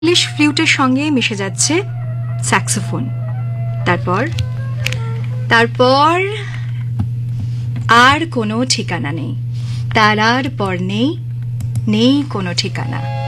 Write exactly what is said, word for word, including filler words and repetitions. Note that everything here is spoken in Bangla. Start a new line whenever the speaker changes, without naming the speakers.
ইংলিশ ফ্লুটের সঙ্গে মিশে যাচ্ছে স্যাক্সোফোন। তারপর তারপর আর কোনো ঠিকানা নেই, তার আর পর নেই, নেই কোনো ঠিকানা।